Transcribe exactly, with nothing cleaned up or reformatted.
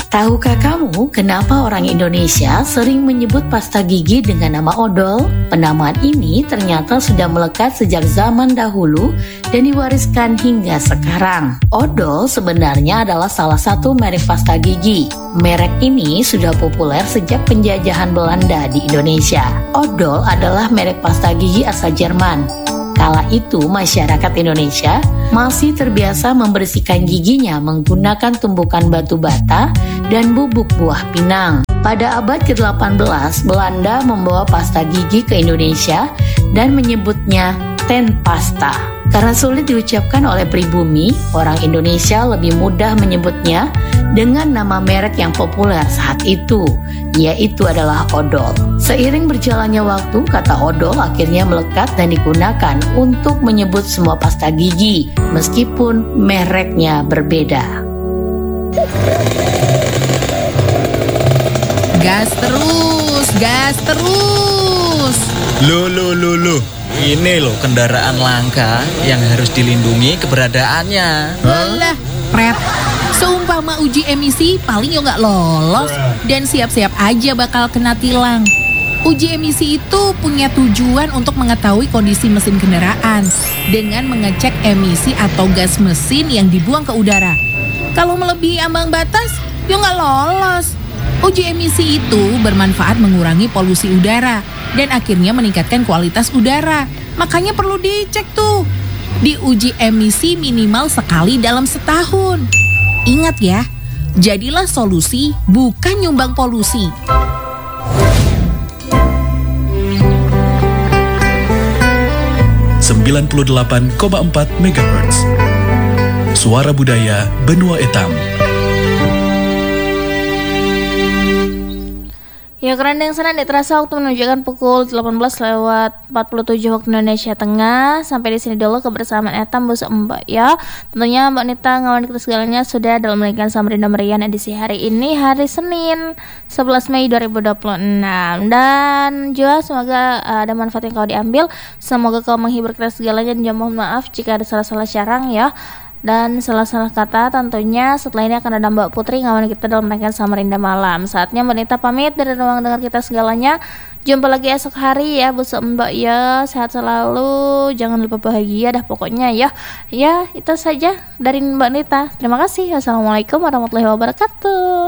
Tahukah kamu kenapa orang Indonesia sering menyebut pasta gigi dengan nama odol? Penamaan ini ternyata sudah melekat sejak zaman dahulu dan diwariskan hingga sekarang. Odol sebenarnya adalah salah satu merek pasta gigi. Merek ini sudah populer sejak penjajahan Belanda di Indonesia. Odol adalah merek pasta gigi asal Jerman. Kala itu masyarakat Indonesia masih terbiasa membersihkan giginya menggunakan tumbukan batu bata dan bubuk buah pinang. Pada abad ke delapan belas, Belanda membawa pasta gigi ke Indonesia dan menyebutnya tandpasta. Karena sulit diucapkan oleh pribumi, orang Indonesia lebih mudah menyebutnya dengan nama merek yang populer saat itu, yaitu adalah odol. Seiring berjalannya waktu, kata odol akhirnya melekat dan digunakan untuk menyebut semua pasta gigi, meskipun mereknya berbeda. Gas terus, gas terus. Loh, loh, loh, loh. Ini loh kendaraan langka yang harus dilindungi keberadaannya. Alah, Pret. Seumpama uji emisi paling yo nggak lolos dan siap-siap aja bakal kena tilang. Uji emisi itu punya tujuan untuk mengetahui kondisi mesin kendaraan dengan mengecek emisi atau gas mesin yang dibuang ke udara. Kalau melebihi ambang batas, yo nggak lolos. Uji emisi itu bermanfaat mengurangi polusi udara dan akhirnya meningkatkan kualitas udara. Makanya perlu dicek tuh. Diuji emisi minimal sekali dalam setahun. Ingat ya, jadilah solusi bukan nyumbang polusi. sembilan puluh delapan koma empat megahertz Suara Budaya Benua Etam. Ya, keren yang senang terasa waktu menunjukkan pukul delapan belas lewat empat puluh tujuh waktu Indonesia Tengah. Sampai di sini dulu kebersamaan Etam Bos Mbak ya. Tentunya Mbak Nita ngawan kita segalanya sudah dalam menaikan Samarinda Merian edisi hari ini, hari Senin sebelas Mei dua ribu dua puluh enam. Dan juga semoga uh, ada manfaat yang kau diambil. Semoga kau menghibur kita segalanya dan mohon maaf jika ada salah-salah syarang ya. Dan salah-salah kata tentunya setelah ini akan ada Mbak Putri ngawan kita dalam rangkaian Samarinda Malam. Saatnya Mbak Nita pamit dari ruang dengar kita segalanya. Jumpa lagi esok hari ya Bos Mbak ya. Sehat selalu, jangan lupa bahagia dah pokoknya ya. Ya itu saja dari Mbak Nita. Terima kasih. Assalamualaikum warahmatullahi wabarakatuh.